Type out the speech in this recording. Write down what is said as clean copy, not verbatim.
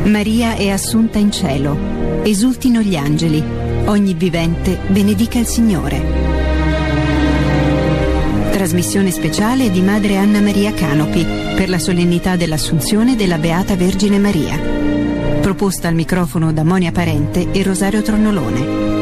Maria è assunta in cielo. Esultino gli angeli. Ogni vivente benedica il Signore. Trasmissione speciale di Madre Anna Maria Canopi per la solennità dell'Assunzione della Beata Vergine Maria. Proposta al microfono da Monia Parente e Rosario Tronnolone.